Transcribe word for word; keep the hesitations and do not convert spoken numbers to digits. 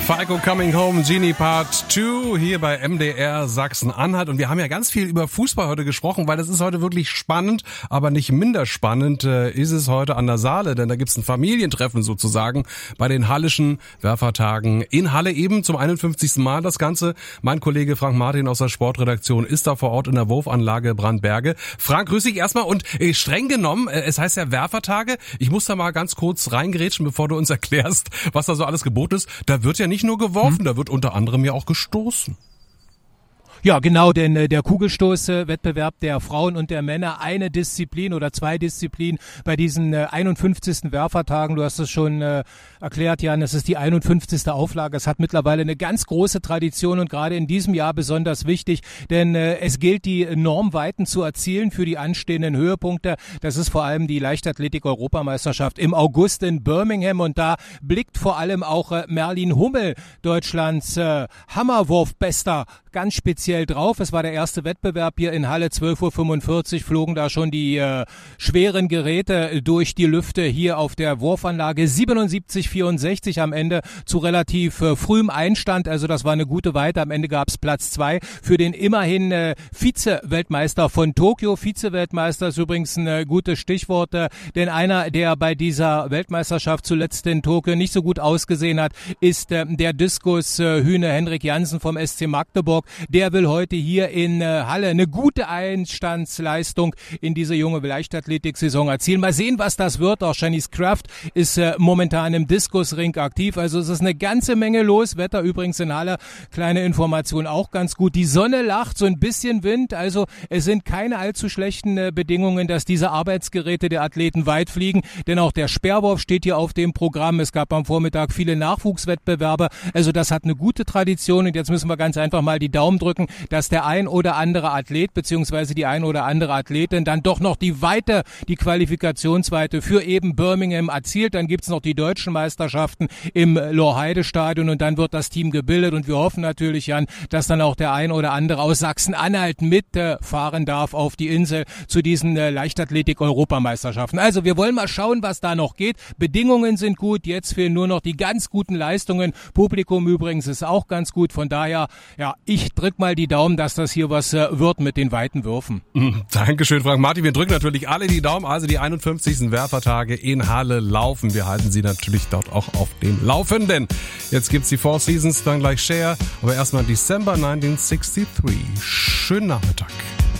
Falco Coming Home, Genie Part zwei hier bei M D R Sachsen-Anhalt. Und wir haben ja ganz viel über Fußball heute gesprochen, weil das ist heute wirklich spannend, aber nicht minder spannend äh, ist es heute an der Saale, denn da gibt's ein Familientreffen sozusagen bei den Hallischen Werfertagen in Halle, eben zum einundfünfzigsten Mal das Ganze. Mein Kollege Frank Martin aus der Sportredaktion ist da vor Ort in der Wurfanlage Brandberge. Frank, grüß dich erstmal und äh, streng genommen, äh, es heißt ja Werfertage. Ich muss da mal ganz kurz reingerätschen, bevor du uns erklärst, was da so alles geboten ist. Da wird ja nicht nur geworfen, hm. da wird unter anderem ja auch gestoßen. Ja, genau, denn äh, der Kugelstoß-Wettbewerb der Frauen und der Männer, eine Disziplin oder zwei Disziplinen bei diesen äh, einundfünfzigsten Werfertagen. Du hast es schon äh, erklärt, Jan, es ist die einundfünfzigste Auflage. Es hat mittlerweile eine ganz große Tradition und gerade in diesem Jahr besonders wichtig, denn äh, es gilt, die Normweiten zu erzielen für die anstehenden Höhepunkte. Das ist vor allem die Leichtathletik-Europameisterschaft im August in Birmingham und da blickt vor allem auch äh, Merlin Hummel, Deutschlands äh, Hammerwurfbester, ganz speziell drauf. Es war der erste Wettbewerb hier in Halle. zwölf Uhr fünfundvierzig flogen da schon die äh, schweren Geräte durch die Lüfte hier auf der Wurfanlage. siebenundsiebzig vierundsechzig am Ende zu relativ äh, frühem Einstand. Also das war eine gute Weite. Am Ende gab es Platz zwei für den immerhin äh, Vize-Weltmeister von Tokio. Vize-Weltmeister ist übrigens ein äh, gutes Stichwort, äh, denn einer, der bei dieser Weltmeisterschaft zuletzt in Tokio nicht so gut ausgesehen hat, ist äh, der Diskus-Hühne Henrik Jansen vom S C Magdeburg. Der will heute hier in äh, Halle eine gute Einstandsleistung in diese junge Leichtathletik-Saison erzielen. Mal sehen, was das wird. Auch Shanice Kraft ist äh, momentan im Diskusring aktiv. Also es ist eine ganze Menge los. Wetter übrigens in Halle, kleine Information auch ganz gut. Die Sonne lacht, so ein bisschen Wind. Also es sind keine allzu schlechten äh, Bedingungen, dass diese Arbeitsgeräte der Athleten weit fliegen. Denn auch der Speerwurf steht hier auf dem Programm. Es gab am Vormittag viele Nachwuchswettbewerbe. Also das hat eine gute Tradition. Und jetzt müssen wir ganz einfach mal die Daumen drücken, dass der ein oder andere Athlet beziehungsweise die ein oder andere Athletin dann doch noch die Weite, die Qualifikationsweite für eben Birmingham erzielt. Dann gibt's noch die deutschen Meisterschaften im Lorheide-Stadion und dann wird das Team gebildet und wir hoffen natürlich, Jan, dass dann auch der ein oder andere aus Sachsen-Anhalt mitfahren äh, darf auf die Insel zu diesen äh, Leichtathletik-Europameisterschaften. Also wir wollen mal schauen, was da noch geht. Bedingungen sind gut, jetzt fehlen nur noch die ganz guten Leistungen. Publikum übrigens ist auch ganz gut, von daher, ja, ich drück mal die Daumen, dass das hier was äh, wird mit den weiten Würfen. Mm, Dankeschön, Frank Martin. Wir drücken natürlich alle die Daumen. Also die einundfünfzigsten Werfertage in Halle laufen. Wir halten Sie natürlich dort auch auf dem Laufenden. Jetzt gibt's die Four Seasons, dann gleich Share. Aber erstmal December neunzehnhundertdreiundsechzig. Schönen Nachmittag.